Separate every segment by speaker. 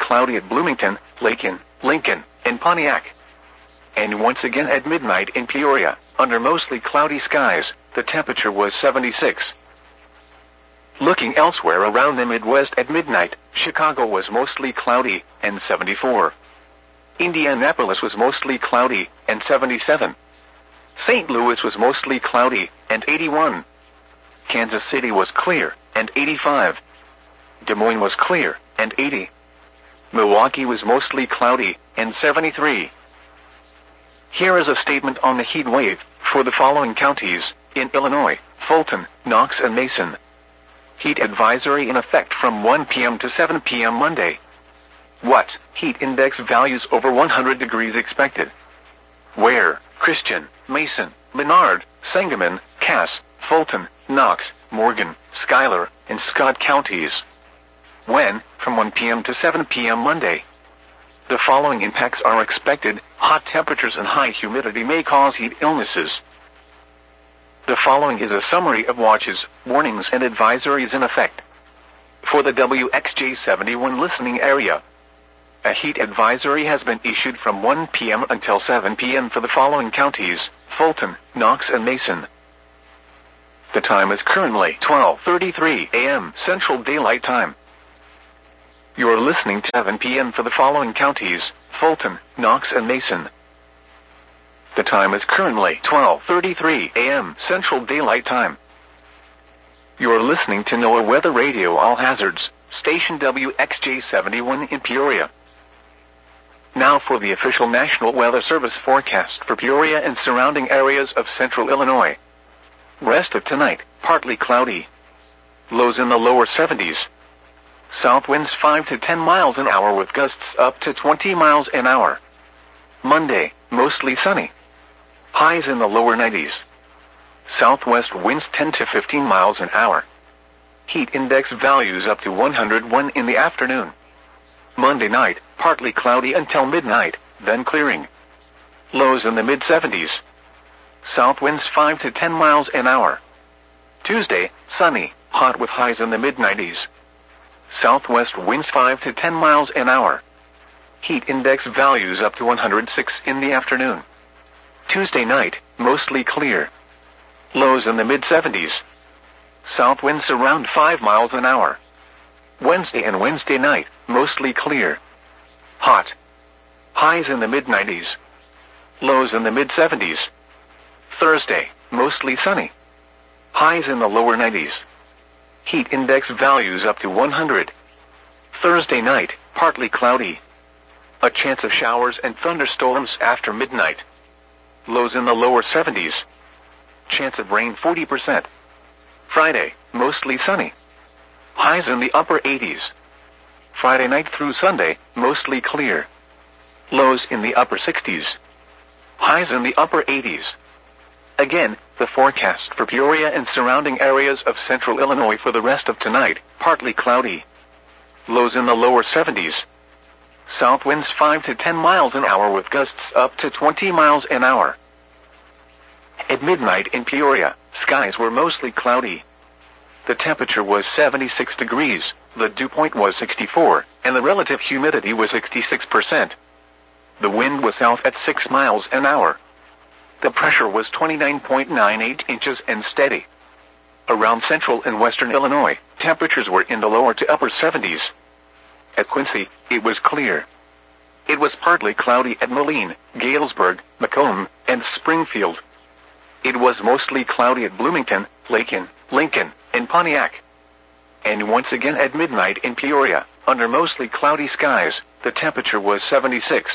Speaker 1: cloudy at Bloomington, Lincoln, and Pontiac. And once again at midnight in Peoria, under mostly cloudy skies, the temperature was 76. Looking elsewhere around the Midwest at midnight, Chicago was mostly cloudy, and 74. Indianapolis was mostly cloudy, and 77. St. Louis was mostly cloudy, and 81. Kansas City was clear, and 85. Des Moines was clear, and 80. Milwaukee was mostly cloudy, and 73. Here is a statement on the heat wave for the following counties in Illinois: Fulton, Knox, and Mason. Heat advisory in effect from 1 p.m. to 7 p.m. Monday. What? Heat index values over 100 degrees expected. Where? Christian, Mason, Menard, Sangamon, Cass, Fulton, Knox, Morgan, Schuyler, and Scott counties. When? From 1 p.m. to 7 p.m. Monday. The following impacts are expected: hot temperatures and high humidity may cause heat illnesses. The following is a summary of watches, warnings, and advisories in effect. For the WXJ71 listening area, a heat advisory has been issued from 1 p.m. until 7 p.m. for the following counties: Fulton, Knox, and Mason. The time is currently 12:33 a.m. Central Daylight Time. You are listening to 7 p.m. for the following counties: Fulton, Knox, and Mason. The time is currently 12:33 a.m. Central Daylight Time. You are listening to NOAA Weather Radio All Hazards, station WXJ71 in Peoria. Now for the official National Weather Service forecast for Peoria and surrounding areas of central Illinois. Rest of tonight, partly cloudy. Lows in the lower 70s. South winds 5 to 10 miles an hour with gusts up to 20 miles an hour. Monday, mostly sunny. Highs in the lower 90s. Southwest winds 10 to 15 miles an hour. Heat index values up to 101 in the afternoon. Monday night, partly cloudy until midnight, then clearing. Lows in the mid-70s. South winds 5 to 10 miles an hour. Tuesday, sunny, hot with highs in the mid-90s. Southwest winds 5 to 10 miles an hour. Heat index values up to 106 in the afternoon. Tuesday night, mostly clear. Lows in the mid-70s. South winds around 5 miles an hour. Wednesday and Wednesday night, mostly clear. Hot. Highs in the mid-90s. Lows in the mid-70s. Thursday, mostly sunny. Highs in the lower 90s. Heat index values up to 100. Thursday night, partly cloudy. A chance of showers and thunderstorms after midnight. Lows in the lower 70s. Chance of rain 40%. Friday, mostly sunny. Highs in the upper 80s. Friday night through Sunday, mostly clear. Lows in the upper 60s. Highs in the upper 80s. Again, the forecast for Peoria and surrounding areas of central Illinois for the rest of tonight: partly cloudy. Lows in the lower 70s. South winds 5 to 10 miles an hour with gusts up to 20 miles an hour. At midnight in Peoria, skies were mostly cloudy. The temperature was 76 degrees, the dew point was 64, and the relative humidity was 66%. The wind was south at 6 miles an hour. The pressure was 29.98 inches and steady. Around central and western Illinois, temperatures were in the lower to upper 70s. At Quincy, it was clear. It was partly cloudy at Moline, Galesburg, Macomb, and Springfield. It was mostly cloudy at Bloomington, Lincoln, and Pontiac. And once again at midnight in Peoria, under mostly cloudy skies, the temperature was 76.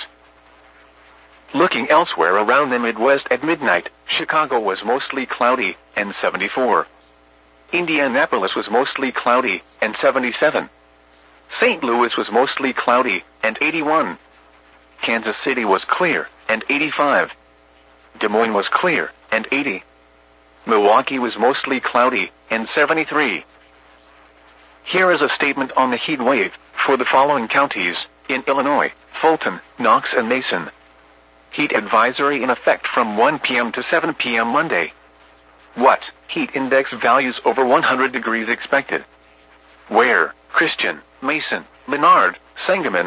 Speaker 1: Looking elsewhere around the Midwest at midnight, Chicago was mostly cloudy, and 74. Indianapolis was mostly cloudy, and 77. St. Louis was mostly cloudy, and 81. Kansas City was clear, and 85. Des Moines was clear, and 80. Milwaukee was mostly cloudy, and 73. Here is a statement on the heat wave for the following counties in Illinois: Fulton, Knox, and Mason. Heat advisory in effect from 1 p.m. to 7 p.m. Monday. What? Heat index values over 100 degrees expected. Where? Christian, Mason, Menard, Sangamon,